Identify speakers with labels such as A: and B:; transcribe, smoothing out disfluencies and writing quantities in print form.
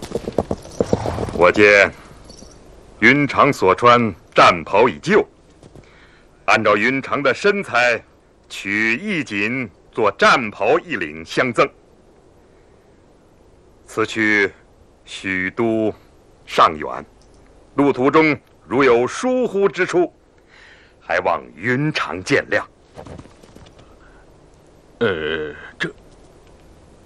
A: 我见云长所穿战袍已旧，按照云长的身材，取衣锦做战袍一领相赠。此去许都尚远，路途中如有疏忽之处，还望云长见谅。